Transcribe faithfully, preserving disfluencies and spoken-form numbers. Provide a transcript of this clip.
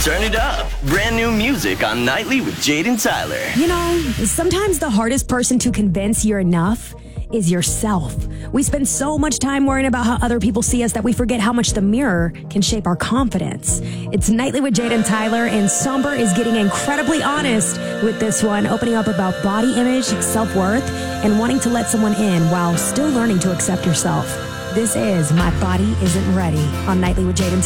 Turn it up. Brand new music on Nightly with Jade and Tyler. You know, sometimes the hardest person to convince you're enough is yourself. We spend so much time worrying about how other people see us that we forget how much the mirror can shape our confidence. It's Nightly with Jade and Tyler, and Somber is getting incredibly honest with this one, opening up about body image, self-worth, and wanting to let someone in while still learning to accept yourself. This is My Body Isn't Ready on Nightly with Jade and Tyler.